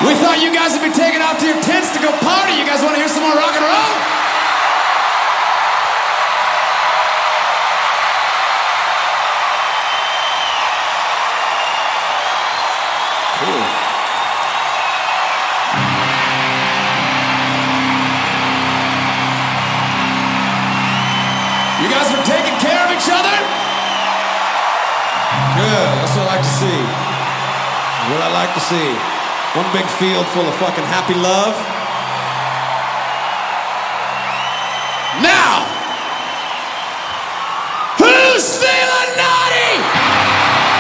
We thought you guys would be taking off to your tents to go party. You guys want to hear some more rock and roll? Cool. You guys were taking care of each other? Good, that's what I like to see. What I like to see. One big field full of fucking happy love. Now, who's